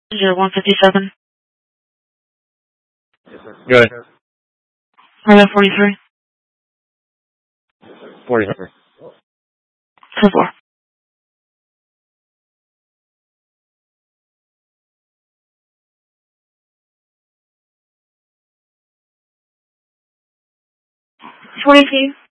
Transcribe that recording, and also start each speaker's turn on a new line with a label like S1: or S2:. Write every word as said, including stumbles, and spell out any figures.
S1: Zero one fifty seven.
S2: Good.
S1: Highway forty three.
S2: Forty seven.
S1: Ten four. Twenty two.